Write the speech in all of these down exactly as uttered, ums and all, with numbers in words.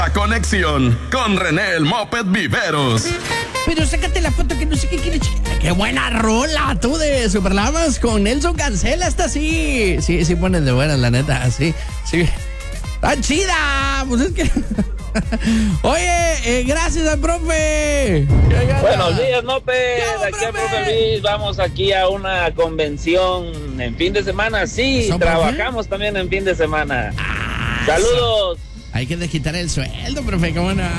La conexión con René el Moped Viveros. Pero sácate la foto que no sé qué quiere. ¡Qué buena rola! Tú de Superlamas con Nelson Cancela. Esta sí. Sí, sí ponen de buenas, la neta. Sí, sí. ¡Está chida! Pues es que. Oye, eh, gracias al profe. Buenos días, Moped. Aquí al profe Luis. Vamos aquí a una convención en fin de semana. Sí, ¿Son trabajamos también en fin de semana. Ah, Saludos. Hay que desquitar el sueldo, profe, ¿cómo no?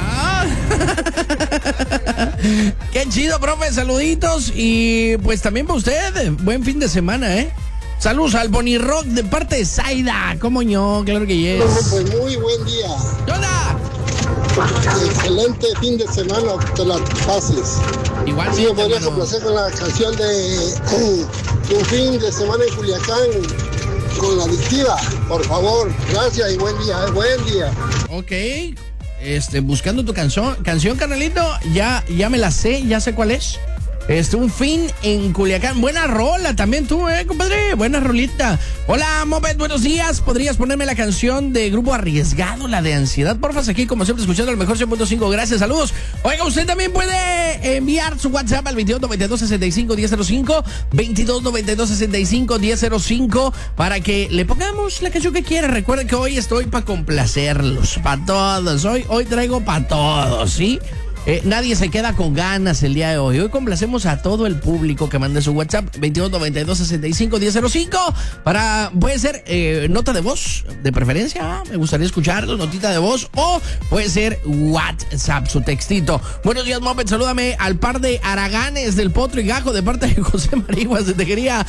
Qué chido, profe, saluditos. Y pues también para usted, buen fin de semana, ¿eh? Saludos al Bonnie Rock de parte de Zaida. ¿Cómo no? Claro que yes. Pues muy buen día. ¿Qué onda? Excelente fin de semana, te la pases. Igual sí, me podría complacer con la canción de Un fin de semana en Culiacán con La Adictiva, por favor. Gracias y buen día, eh, buen día. Ok, este, buscando tu canción, canción, carnalito, ya, ya me la sé, ya sé cuál es. Este, Un fin en Culiacán. Buena rola también tú, eh, compadre. Buena rolita. Hola, Moped, buenos días. ¿Podrías ponerme la canción de Grupo Arriesgado, la de Ansiedad? Porfas, aquí como siempre escuchando el mejor cien punto cinco. Gracias, saludos. Oiga, usted también puede enviar su WhatsApp al veintidós noventa y dos sesenta y cinco diez cero cinco, veintidós noventa y dos sesenta y cinco diez cero cinco, para que le pongamos la canción que quiera. Recuerden que hoy estoy para complacerlos, para todos. Hoy, hoy traigo para todos, ¿sí? Eh, nadie se queda con ganas el día de hoy. Hoy complacemos a todo el público que mande su WhatsApp veintidós noventa y dos sesenta y cinco diez cero cinco para, puede ser eh, nota de voz de preferencia, me gustaría escucharlo, notita de voz, o puede ser WhatsApp, su textito. Buenos días, Moped, salúdame al par de haraganes del Potro y Gajo de parte de José Mariguas de Tejería.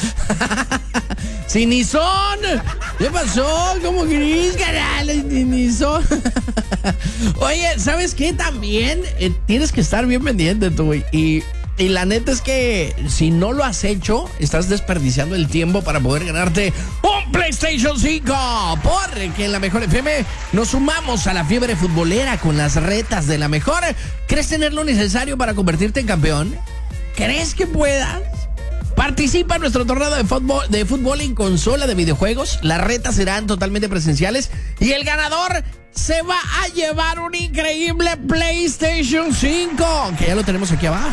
Sinizón, ¿qué pasó? ¿Cómo gris, canal? Sinizón. Oye, ¿sabes qué? También eh, tienes que estar bien pendiente tú, y, y la neta es que si no lo has hecho, estás desperdiciando el tiempo para poder ganarte un PlayStation cinco. Porque en la Mejor F M nos sumamos a la fiebre futbolera con las retas de la mejor. ¿Crees tener lo necesario para convertirte en campeón? ¿Crees que puedas? Participa en nuestro torneo de fútbol, de fútbol en consola de videojuegos. Las retas serán totalmente presenciales y el ganador se va a llevar un increíble PlayStation cinco, que ya lo tenemos aquí abajo.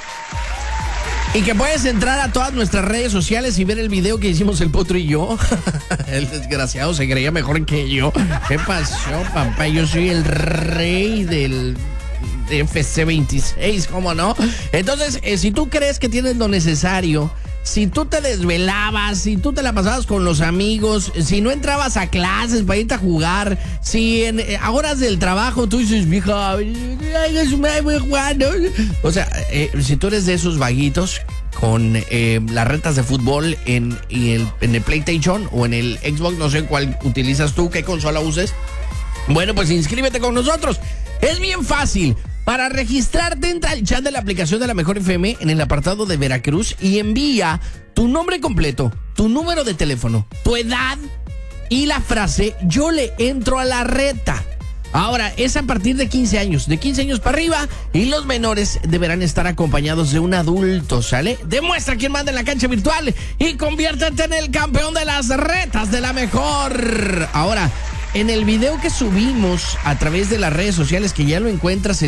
Y que puedes entrar a todas nuestras redes sociales y ver el video que hicimos el Potro y yo. El desgraciado se creía mejor que yo. ¿Qué pasó, papá? Yo soy el rey del F C veintiséis, ¿cómo no? Entonces, eh, si tú crees que tienes lo necesario, si tú te desvelabas, si tú te la pasabas con los amigos, si no entrabas a clases para irte a jugar, si en eh, horas del trabajo tú dices, vieja, voy a jugar, ¿no? O sea, eh, si tú eres de esos vaguitos con eh, las retas de fútbol en, y el, en el PlayStation o en el Xbox, no sé cuál utilizas tú, qué consola uses, bueno, pues inscríbete con nosotros. Es bien fácil. Para registrarte, entra al chat de la aplicación de la Mejor F M en el apartado de Veracruz y envía tu nombre completo, tu número de teléfono, tu edad y la frase "yo le entro a la reta". Ahora, es a partir de quince años, de quince años para arriba, y los menores deberán estar acompañados de un adulto, ¿sale? Demuestra quién manda en la cancha virtual y conviértete en el campeón de las retas de la mejor. Ahora, en el video que subimos a través de las redes sociales, que ya lo encuentras en